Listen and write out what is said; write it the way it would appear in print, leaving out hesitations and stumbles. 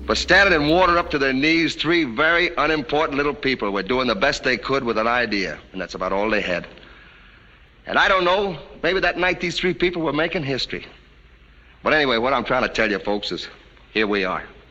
For standing in water up to their knees, three very unimportant little people were doing the best they could with an idea, and that's about all they had. And I don't know, maybe that night these three people were making history. But anyway, what I'm trying to tell you, folks, is here we are.